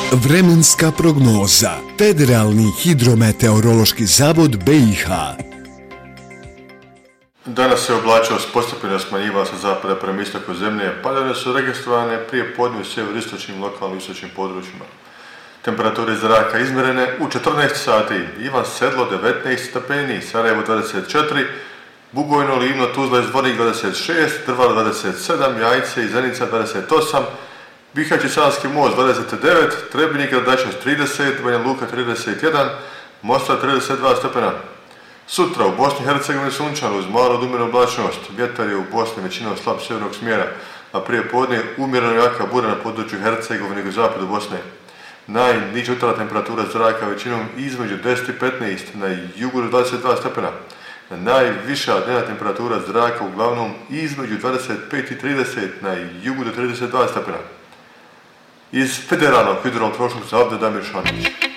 Vremenska prognoza. Federalni hidrometeorološki zavod BiH. Danas se oblačnost postepeno smanjivala sa zapada prema istoku zemlje, padavine su registrovane prije podne u sjeveristočnim lokalnim i istočnim područjima. Temperature zraka izmjerene u 14 sati, Ivan Sedlo 19 stepeni, Sarajevo 24, Bugojno, Livno, Tuzla i Zvornik 26, Drvar 27, Jajce i Zenica 28, Bihać i Savski most 29, Trebinje i Gradačac 30, Banja Luka 31, Mostar 32 stepena. Sutra u Bosni i Hercegovini sunčano uz malu od umjerenu oblačnost, vjetar je u Bosni većinom slab sjevernog smjera, a prije podne umjereno jaka bura na području Hercegovine i zapadu Bosne. Najniža jutarnja temperatura zraka većinom između 10 i 15, na jugu 22 stepena. Najviša dnevna temperatura zraka uglavnom između 25 i 30, na jugu do 32 stepena. Iz Federalnog hidrometeorološkog zavoda Damir Šanović.